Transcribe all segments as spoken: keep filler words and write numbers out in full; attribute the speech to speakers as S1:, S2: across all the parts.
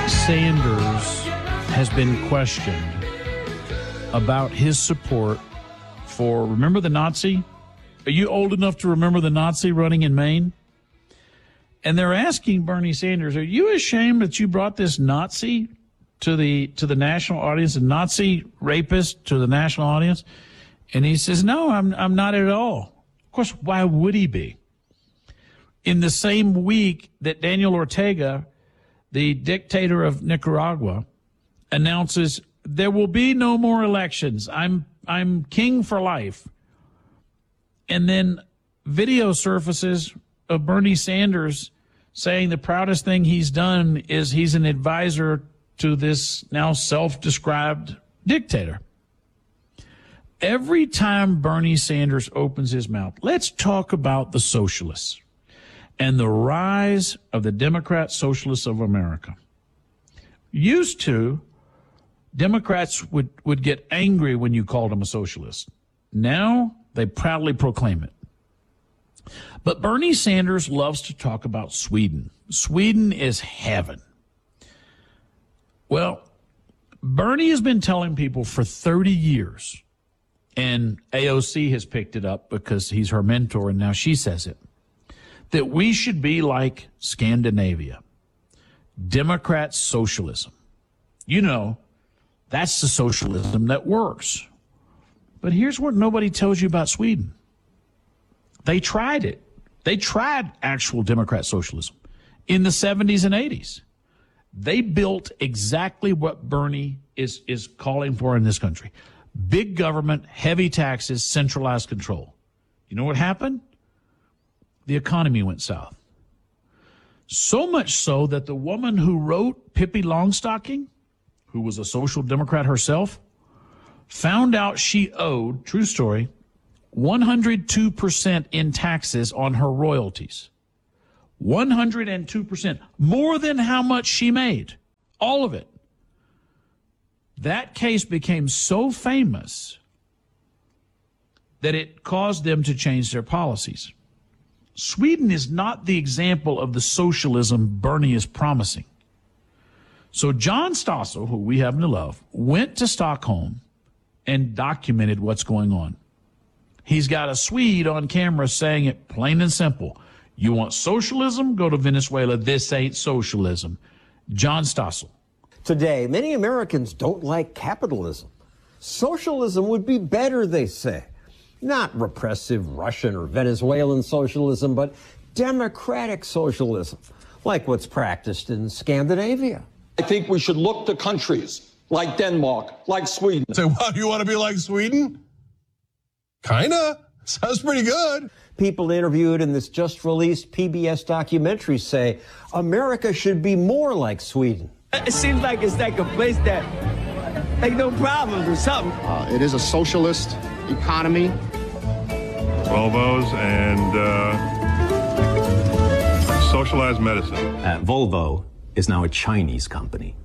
S1: Sanders has been questioned about his support for, remember the Nazi? Are you old enough to remember the Nazi running in Maine? And they're asking Bernie Sanders, are you ashamed that you brought this Nazi to the to the national audience, a Nazi rapist to the national audience? And he says, no, I'm I'm not at all. Of course, why would he be? In the same week that Daniel Ortega, the dictator of Nicaragua, announces there will be no more elections. I'm I'm king for life. And then video surfaces of Bernie Sanders saying the proudest thing he's done is he's an advisor to this now self-described dictator. Every time Bernie Sanders opens his mouth, let's talk about the socialists and the rise of the Democrat Socialists of America. Used to, Democrats would, would get angry when you called them a socialist. Now, they proudly proclaim it. But Bernie Sanders loves to talk about Sweden. Sweden is heaven. Well, Bernie has been telling people for thirty years, and A O C has picked it up because he's her mentor, and now she says it, that we should be like Scandinavia, Democrat socialism. You know, that's the socialism that works. But here's what nobody tells you about Sweden. They tried it. They tried actual Democrat socialism in the seventies and eighties. They built exactly what Bernie is, is calling for in this country. Big government, heavy taxes, centralized control. You know what happened? The economy went south. So much so that the woman who wrote Pippi Longstocking, who was a social democrat herself, found out she owed, true story, one hundred two percent in taxes on her royalties. one hundred two percent, more than how much she made, all of it. That case became so famous that it caused them to change their policies. Sweden is not the example of the socialism Bernie is promising. So John Stossel, who we happen to love, went to Stockholm and documented what's going on. He's got a Swede on camera saying it plain and simple. You want socialism? Go to Venezuela. This ain't socialism. John Stossel.
S2: Today, many Americans don't like capitalism. Socialism would be better, they say. Not repressive Russian or Venezuelan socialism, but democratic socialism, like what's practiced in Scandinavia.
S3: I think we should look to countries like Denmark, like Sweden.
S4: Say, what, you want to be like Sweden? Kinda. Sounds pretty good.
S2: People interviewed in this just-released P B S documentary say America should be more like Sweden.
S5: It seems like it's like a place that, like, no problems or something.
S6: Uh, it is a socialist economy.
S7: Volvos and uh, socialized medicine.
S8: Uh, Volvo is now a Chinese company.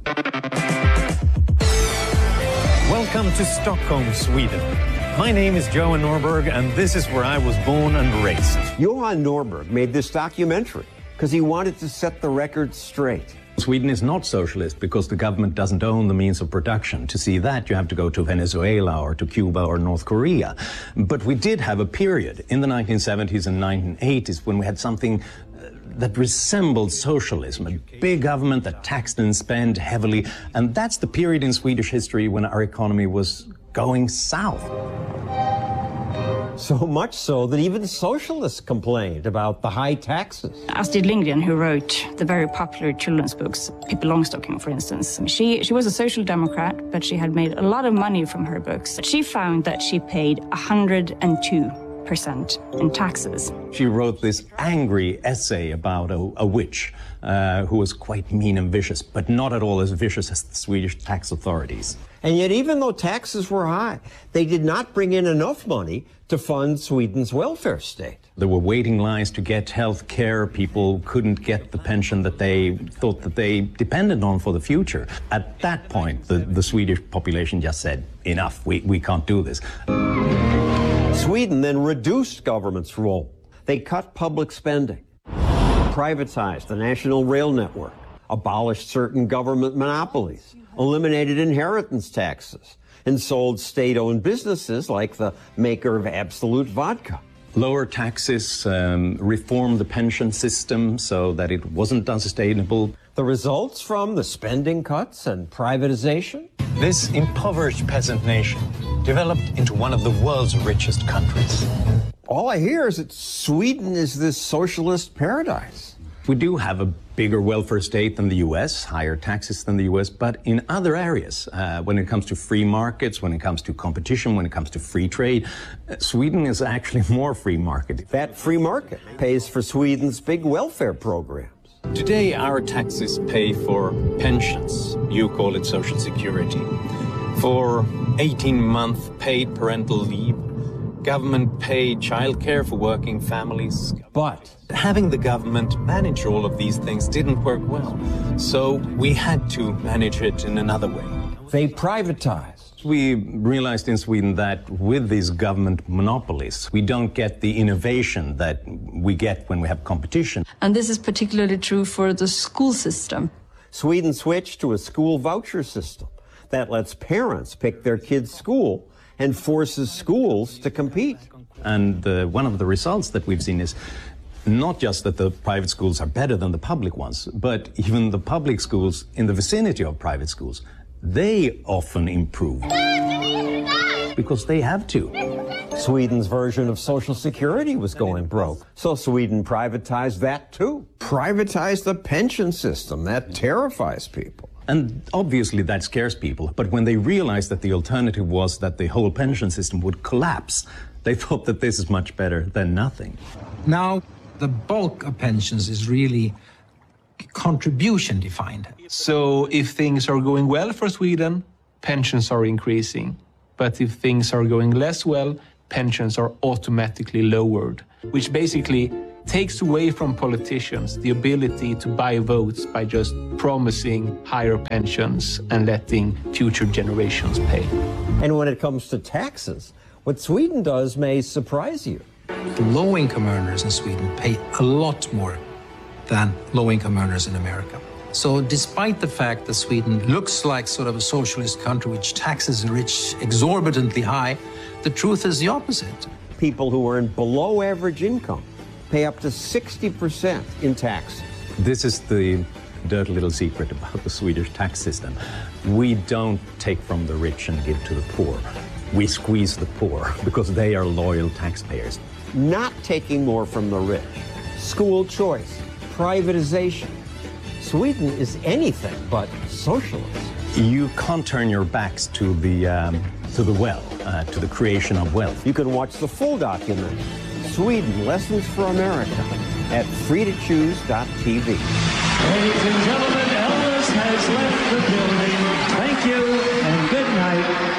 S9: Welcome to Stockholm, Sweden. My name is Johan Norberg, and this is where I was born and raised.
S2: Johan Norberg made this documentary because he wanted to set the record straight.
S8: Sweden is not socialist because the government doesn't own the means of production. To see that, you have to go to Venezuela or to Cuba or North Korea. But we did have a period in the nineteen seventies and nineteen eighties when we had something that resembled socialism, a big government that taxed and spent heavily. And that's the period in Swedish history when our economy was going south.
S2: So much so that even socialists complained about the high taxes.
S10: Astrid Lindgren, who wrote the very popular children's books, Pippi Longstocking, for instance, she, she was a social democrat, but she had made a lot of money from her books. But she found that she paid one hundred two percent in taxes.
S8: She wrote this angry essay about a, a witch uh, who was quite mean and vicious, but not at all as vicious as the Swedish tax authorities.
S2: And yet, even though taxes were high, they did not bring in enough money to fund Sweden's welfare state.
S8: There were waiting lines to get health care. People couldn't get the pension that they thought that they depended on for the future. At that point, the, the Swedish population just said, enough, we, we can't do this.
S2: Sweden then reduced government's role. They cut public spending, privatized the national rail network, abolished certain government monopolies, eliminated inheritance taxes, and sold state-owned businesses like the maker of Absolute Vodka.
S8: Lower taxes, um, reform the pension system so that it wasn't unsustainable.
S2: The results from the spending cuts and privatization?
S9: This impoverished peasant nation developed into one of the world's richest countries.
S2: All I hear is that Sweden is this socialist paradise.
S8: We do have a bigger welfare state than the U S, higher taxes than the U S, but in other areas, uh, when it comes to free markets, when it comes to competition, when it comes to free trade, uh, Sweden is actually more free market.
S2: That free market pays for Sweden's big welfare programs.
S8: Today, our taxes pay for pensions. You call it social security. For eighteen-month paid parental leave, government paid childcare for working families.
S2: But
S8: having the government manage all of these things didn't work well. So we had to manage it in another way.
S2: They privatized.
S8: We realized in Sweden that with these government monopolies, we don't get the innovation that we get when we have competition.
S11: And this is particularly true for the school system.
S2: Sweden switched to a school voucher system that lets parents pick their kids' school and forces schools to compete.
S8: And uh, one of the results that we've seen is not just that the private schools are better than the public ones, but even the public schools in the vicinity of private schools, they often improve because they have to.
S2: Sweden's version of Social Security was going broke, so Sweden privatized that too. Privatized the pension system. That terrifies people.
S8: And obviously that scares people, but when they realized that the alternative was that the whole pension system would collapse, they thought that this is much better than nothing.
S12: Now, the bulk of pensions is really contribution defined.
S13: So if things are going well for Sweden, pensions are increasing. But if things are going less well, pensions are automatically lowered, which basically takes away from politicians the ability to buy votes by just promising higher pensions and letting future generations pay.
S2: And when it comes to taxes, what Sweden does may surprise you.
S12: Low-income earners in Sweden pay a lot more than low-income earners in America. So despite the fact that Sweden looks like sort of a socialist country which taxes the rich exorbitantly high, the truth is the opposite.
S2: People who earn below average income pay up to sixty percent in taxes.
S8: This is the dirty little secret about the Swedish tax system. We don't take from the rich and give to the poor. We squeeze the poor because they are loyal taxpayers.
S2: Not taking more from the rich. School choice, privatization. Sweden is anything but socialist.
S8: You can't turn your backs to the um, to the well, uh, to the creation of wealth.
S2: You can watch the full documentary, Sweden Lessons for America, at free to choose dot t v.
S14: Ladies and gentlemen, Elvis has left the building. Thank you and good night.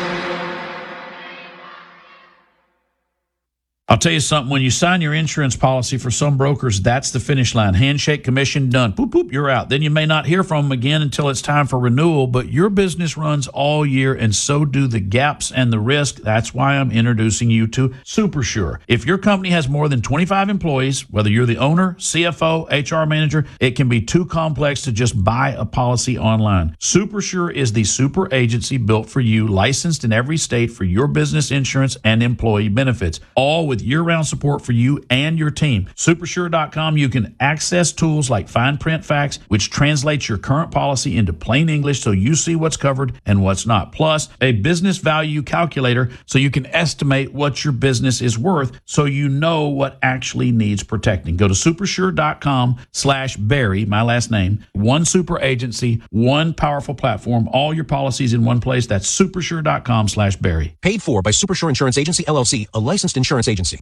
S1: I'll tell you something, when you sign your insurance policy for some brokers, that's the finish line. Handshake, commission, done. Boop, boop, you're out. Then you may not hear from them again until it's time for renewal, but your business runs all year, and so do the gaps and the risk. That's why I'm introducing you to SuperSure. If your company has more than twenty-five employees, whether you're the owner, C F O, H R manager, it can be too complex to just buy a policy online. SuperSure is the super agency built for you, licensed in every state for your business insurance and employee benefits, all with year-round support for you and your team. Supersure dot com, you can access tools like fine print facts, which translates your current policy into plain English so you see what's covered and what's not. Plus, a business value calculator so you can estimate what your business is worth so you know what actually needs protecting. Go to supersure dot com slash Barry, my last name, one super agency, one powerful platform, all your policies in one place. That's supersure dot com slash Barry.
S15: Paid for by Supersure Insurance Agency, L L C, a licensed insurance agency.